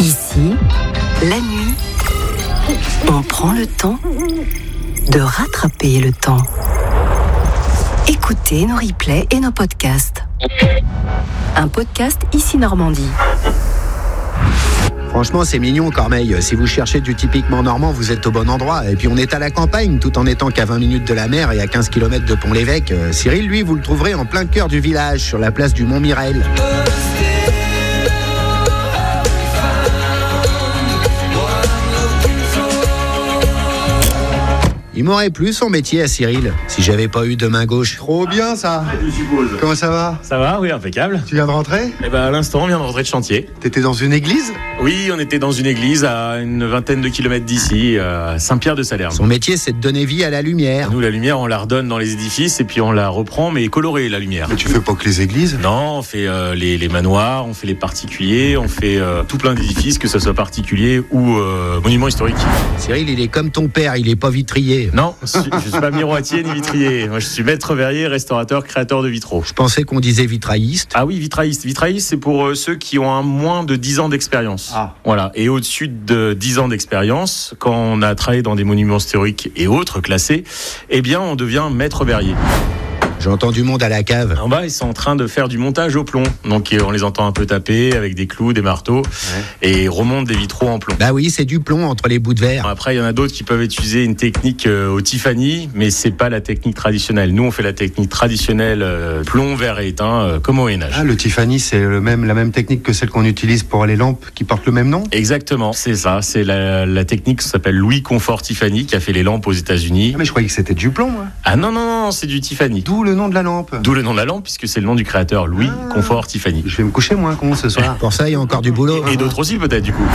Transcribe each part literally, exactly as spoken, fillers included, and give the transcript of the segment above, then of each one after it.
Ici, la nuit, on prend le temps de rattraper le temps. Écoutez nos replays et nos podcasts. Un podcast Ici Normandie. Franchement, c'est mignon, Cormeille. Si vous cherchez du typiquement normand, vous êtes au bon endroit. Et puis on est à la campagne, tout en étant qu'à vingt minutes de la mer et à quinze kilomètres de Pont-l'Évêque. Euh, Cyril, lui, vous le trouverez en plein cœur du village, sur la place du Mont-Mirel. Il m'aurait plu son métier à Cyril, si j'avais pas eu de main gauche. Trop bien ça. Je suppose. Comment ça va? Ça va, oui, impeccable. Tu viens de rentrer? Eh ben, à l'instant, on vient de rentrer de chantier. T'étais dans une église? Oui, on était dans une église à une vingtaine de kilomètres d'ici, à Saint-Pierre-de-Salerne. Son métier, c'est de donner vie à la lumière. Nous, la lumière, on la redonne dans les édifices et puis on la reprend, mais colorée, la lumière. Mais tu fais pas que les églises? Non, on fait euh, les, les manoirs, on fait les particuliers, on fait euh, tout plein d'édifices, que ce soit particulier ou euh, monument historique. Cyril, il est comme ton père, il est pas vitrier. Non, je suis pas miroitier ni vitrier. Moi, je suis maître verrier, restaurateur, créateur de vitraux. Je pensais qu'on disait vitrailliste. Ah oui, vitrailliste. Vitrailliste, c'est pour euh, ceux qui ont un moins de dix ans d'expérience. Ah. Voilà. Et au-dessus de dix ans d'expérience, quand on a travaillé dans des monuments historiques et autres classés, eh bien, on devient maître verrier. J'entends du monde à la cave. En bas, ils sont en train de faire du montage au plomb. Donc, on les entend un peu taper avec des clous, des marteaux, ouais. Et ils remontent des vitraux en plomb. Bah oui, c'est du plomb entre les bouts de verre. Après, il y en a d'autres qui peuvent utiliser une technique euh, au Tiffany, mais c'est pas la technique traditionnelle. Nous, on fait la technique traditionnelle euh, plomb, verre et étain, euh, comme au Moyen-Âge. Ah, le Tiffany, c'est le même, la même technique que celle qu'on utilise pour les lampes qui portent le même nom? Exactement, c'est ça. C'est la, la technique qui s'appelle Louis Confort Tiffany, qui a fait les lampes aux États-Unis. Ah, mais je croyais que c'était du plomb, moi. Ah non, non, non, c'est du Tiffany. D'où le nom de la lampe. D'où le nom de la lampe, puisque c'est le nom du créateur, Louis ah. Confort Tiffany. Je vais me coucher moins con ce soir. Pour ça, il y a encore du boulot. Et, et d'autres aussi, peut-être, du coup.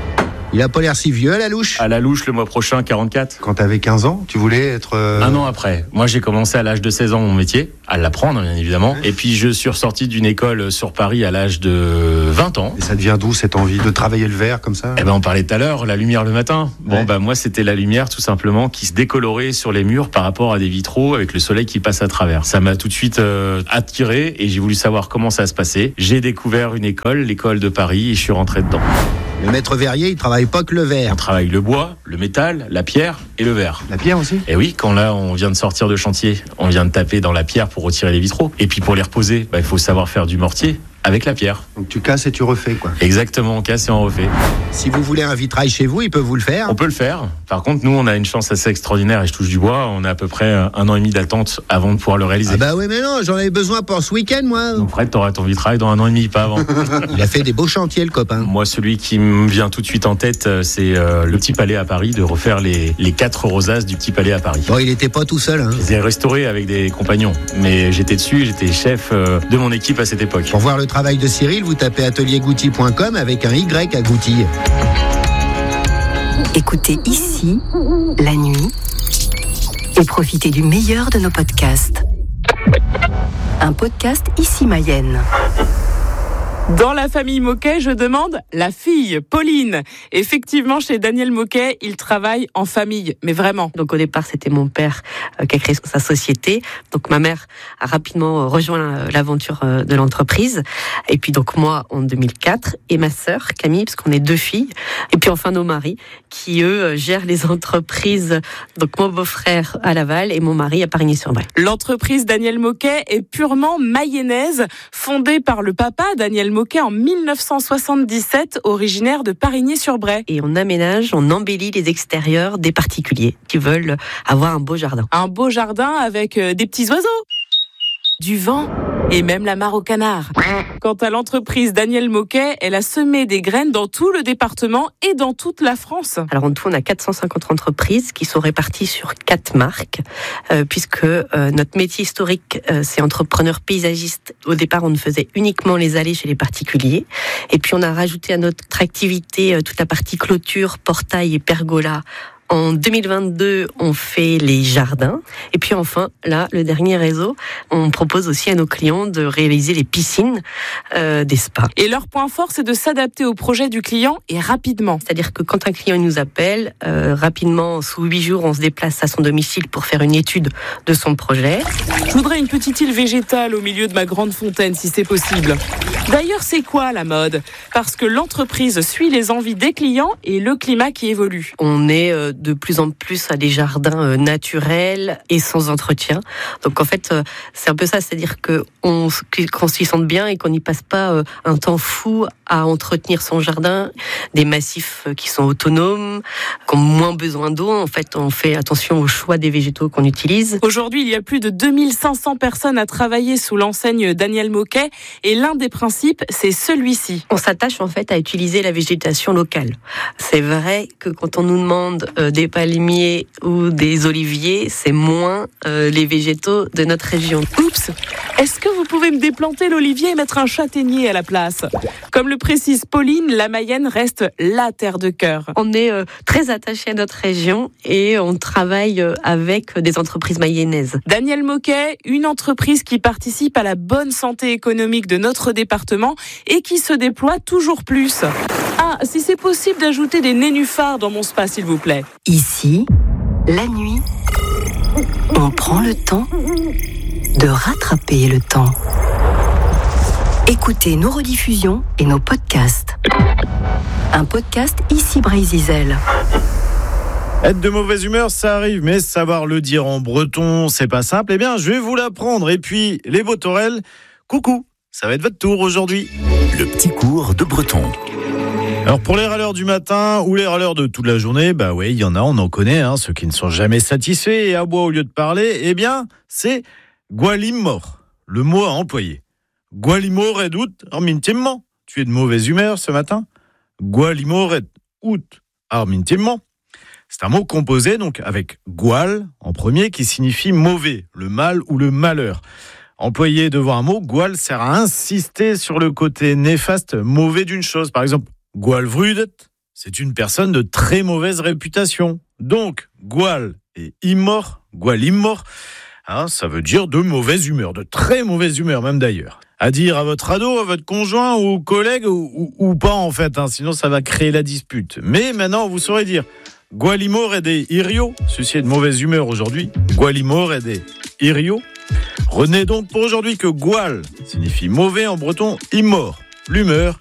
Il a pas l'air si vieux à la louche. À la louche, le mois prochain, quarante-quatre. Quand t'avais quinze ans, tu voulais être... Euh... Un an après. Moi, j'ai commencé à l'âge de seize ans mon métier, à l'apprendre, bien évidemment. Ouais. Et puis, je suis ressorti d'une école sur Paris à l'âge de vingt ans. Et ça devient d'où, cette envie de travailler le verre, comme ça? Eh ben, on parlait tout à l'heure, la lumière le matin. Bon, ouais. bah, moi, c'était la lumière, tout simplement, qui se décolorait sur les murs par rapport à des vitraux avec le soleil qui passe à travers. Ça m'a tout de suite euh, attiré et j'ai voulu savoir comment ça se passait. J'ai découvert une école, l'école de Paris, et je suis rentré dedans. Le maître verrier, il travaille pas que le verre. On travaille le bois, le métal, la pierre et le verre. La pierre aussi? Et oui, quand là, on vient de sortir de chantier, on vient de taper dans la pierre pour retirer les vitraux. Et puis pour les reposer, bah, il faut savoir faire du mortier avec la pierre. Donc tu casses et tu refais, quoi. Exactement, on casse et on refait. Si vous voulez un vitrail chez vous, il peut vous le faire. On peut le faire. Par contre, nous, on a une chance assez extraordinaire et je touche du bois. On a à peu près un an et demi d'attente avant de pouvoir le réaliser. Ah bah oui, mais non, j'en avais besoin pour ce week-end, moi. Donc Fred, t'auras ton vitrail dans un an et demi, pas avant. Il a fait des beaux chantiers, le copain. Moi, celui qui me vient tout de suite en tête, c'est euh, le Petit Palais à Paris, de refaire les, les quatre rosaces du Petit Palais à Paris. Bon, il était pas tout seul, hein. Je les ai restaurés avec des compagnons. Mais j'étais dessus, j'étais chef euh, de mon équipe à cette époque. Pour voir le travail de Cyril, vous tapez atelier gouty point com avec un Y à Gouty. Écoutez Ici, la nuit, et profitez du meilleur de nos podcasts. Un podcast Ici Mayenne. Dans la famille Moquet, je demande la fille, Pauline. Effectivement, chez Daniel Moquet, il travaille en famille, mais vraiment. Donc au départ, c'était mon père euh, qui a créé sa société. Donc ma mère a rapidement rejoint l'aventure euh, de l'entreprise. Et puis donc moi en deux mille quatre et ma sœur Camille, parce qu'on est deux filles. Et puis enfin nos maris qui eux gèrent les entreprises. Donc mon beau-frère à Laval et mon mari à Parigny-sur-Bray. L'entreprise Daniel Moquet est purement mayonnaise, fondée par le papa Daniel Moquet en mille neuf cent soixante-dix-sept, originaire de Parigny-sur-Bray. Et on aménage, on embellit les extérieurs des particuliers qui veulent avoir un beau jardin. Un beau jardin avec des petits oiseaux, du vent et même la mare au canard. Quant à l'entreprise Daniel Moquet, elle a semé des graines dans tout le département et dans toute la France. Alors en tout, on a quatre cent cinquante entreprises qui sont réparties sur quatre marques, euh, puisque euh, notre métier historique, euh, c'est entrepreneur paysagiste. Au départ, on ne faisait uniquement les allées chez les particuliers. Et puis on a rajouté à notre activité euh, toute la partie clôture, portail et pergola En deux mille vingt-deux, on fait les jardins. Et puis enfin, là, le dernier réseau, on propose aussi à nos clients de réaliser les piscines euh, des spas. Et leur point fort, c'est de s'adapter au projet du client et rapidement. C'est-à-dire que quand un client nous appelle, euh, rapidement, sous huit jours, on se déplace à son domicile pour faire une étude de son projet. Je voudrais une petite île végétale au milieu de ma grande fontaine, si c'est possible. D'ailleurs, c'est quoi la mode ? Parce que l'entreprise suit les envies des clients et le climat qui évolue. On est euh, de plus en plus à des jardins euh, naturels et sans entretien. Donc en fait, euh, c'est un peu ça, c'est-à-dire que on, qu'on s'y sente bien et qu'on n'y passe pas euh, un temps fou à entretenir son jardin. Des massifs qui sont autonomes, qui ont moins besoin d'eau. En fait, on fait attention au choix des végétaux qu'on utilise. Aujourd'hui, il y a plus de deux mille cinq cents personnes à travailler sous l'enseigne Daniel Moquet et l'un des principes, c'est celui-ci. On s'attache en fait à utiliser la végétation locale. C'est vrai que quand on nous demande euh, des palmiers ou des oliviers, c'est moins euh, les végétaux de notre région. Oups, est-ce que vous pouvez me déplanter l'olivier et mettre un châtaignier à la place ? Comme le précise Pauline, la Mayenne reste la terre de cœur. On est euh, très attaché à notre région et on travaille euh, avec des entreprises mayennaises. Daniel Moquet, une entreprise qui participe à la bonne santé économique de notre département et qui se déploie toujours plus. Ah, si c'est possible d'ajouter des nénuphars dans mon spa, s'il vous plaît. Ici, la nuit, on prend le temps de rattraper le temps. Écoutez nos rediffusions et nos podcasts. Un podcast ici Brésil. Être de mauvaise humeur, ça arrive, mais savoir le dire en breton, c'est pas simple. Eh bien, je vais vous l'apprendre. Et puis, les Botorel, coucou, ça va être votre tour aujourd'hui. Le petit cours de breton. Alors pour les râleurs du matin ou les râleurs de toute la journée, bah oui, il y en a, on en connaît, hein, ceux qui ne sont jamais satisfaits et aboient au lieu de parler, eh bien, c'est Gualimor, le mot à employer. Gualimor et doute armintimement. Tu es de mauvaise humeur ce matin. Gualimor et out armintimement. C'est un mot composé donc avec gual en premier qui signifie mauvais, le mal ou le malheur. Employé devant un mot, gual sert à insister sur le côté néfaste, mauvais d'une chose. Par exemple, gualvrudet, c'est une personne de très mauvaise réputation. Donc, gual et immor, gualimor, hein, ça veut dire de mauvaise humeur, de très mauvaise humeur même d'ailleurs. À dire à votre ado, à votre conjoint ou collègue ou, ou, ou pas en fait, hein, sinon ça va créer la dispute. Mais maintenant, vous saurez dire Gualimor et des irio, ceci est de mauvaise humeur aujourd'hui. Gualimor et des irio. Retenez donc pour aujourd'hui que gual signifie mauvais en breton, immor, l'humeur